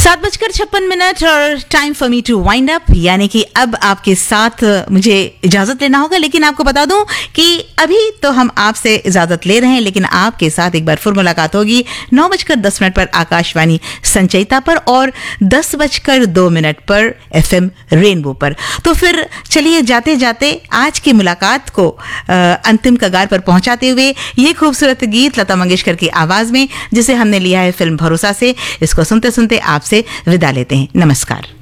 7:56 और time for me to wind up, यानी कि अब आपके साथ मुझे इजाजत लेना होगा। लेकिन आपको बता दूं कि अभी तो हम आपसे इजाजत ले रहे हैं, लेकिन आपके साथ एक बार फिर मुलाकात होगी 9:10 पर आकाशवाणी संचयिता पर और 10:02 पर FM रेनबो पर। तो फिर चलिए जाते जाते आज की मुलाकात को अंतिम कगार पर पहुंचाते हुए ये खूबसूरत गीत लता मंगेशकर की आवाज में, जिसे हमने लिया है फिल्म भरोसा से, इसको सुनते सुनते आपसे विदा लेते हैं। नमस्कार।